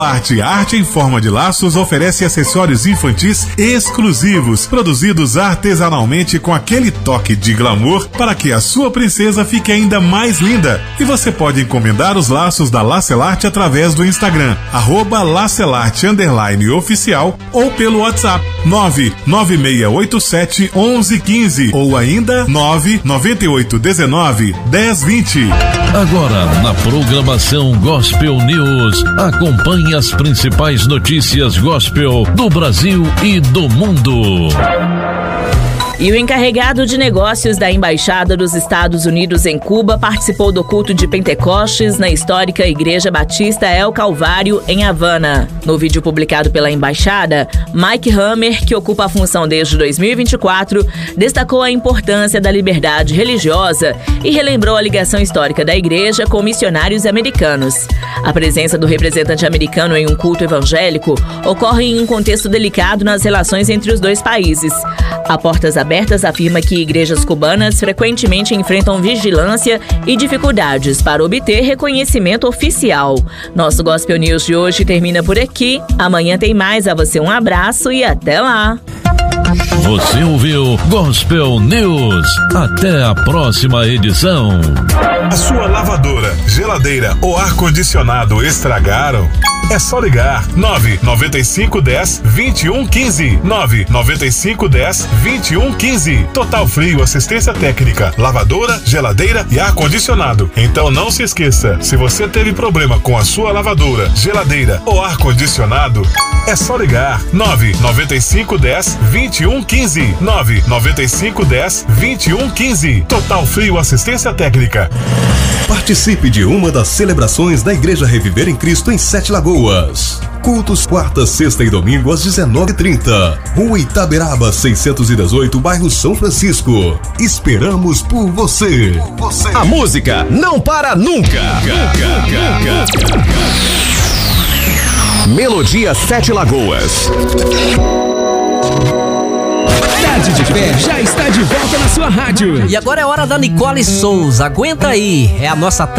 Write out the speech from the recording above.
Arte em forma de laços oferece acessórios infantis exclusivos, produzidos artesanalmente com aquele toque de glamour para que a sua princesa fique ainda mais linda. E você pode encomendar os laços da Lacelarte através do Instagram, @Lacelarte_oficial ou pelo WhatsApp 996871115 ou ainda 998191020. Agora na programação Gospel News, acompanhe as principais notícias gospel do Brasil e do mundo. E o encarregado de negócios da Embaixada dos Estados Unidos em Cuba participou do culto de Pentecostes na histórica Igreja Batista El Calvário, em Havana. No vídeo publicado pela Embaixada, Mike Hammer, que ocupa a função desde 2024, destacou a importância da liberdade religiosa e relembrou a ligação histórica da igreja com missionários americanos. A presença do representante americano em um culto evangélico ocorre em um contexto delicado nas relações entre os dois países. A Portas Abertas afirma que igrejas cubanas frequentemente enfrentam vigilância e dificuldades para obter reconhecimento oficial. Nosso Gospel News de hoje termina por aqui. Amanhã tem mais. A você um abraço e até lá. Você ouviu Gospel News. Até a próxima edição. A sua lavadora, geladeira ou ar-condicionado estragaram? É só ligar 99510-2115. 99510-2115. Total Frio Assistência Técnica, lavadora, geladeira e ar-condicionado. Então não se esqueça, se você teve problema com a sua lavadora, geladeira ou ar-condicionado, é só ligar 99510-2115. 99510-2115. Total Frio Assistência Técnica. Participe de uma das celebrações da Igreja Reviver em Cristo em Sete Lagoas. Cultos quarta, sexta e domingo às 19h30. Rua Itaberaba 618, bairro São Francisco. Esperamos por você. A música não para nunca. Melodia Sete Lagoas. Tarde de Fé já está de volta na sua rádio. E agora é hora da Nicole Souza. Aguenta aí, é a nossa